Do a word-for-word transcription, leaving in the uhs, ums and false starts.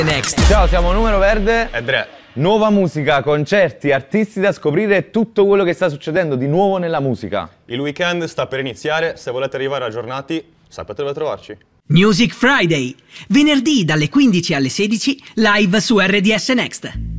Next. Ciao, siamo Numero Verde e Dre. Nuova musica, concerti, artisti da scoprire e tutto quello che sta succedendo di nuovo nella musica. Il weekend sta per iniziare, se volete arrivare aggiornati sapete dove trovarci. Music Friday, venerdì dalle quindici alle sedici, live su R D S Next.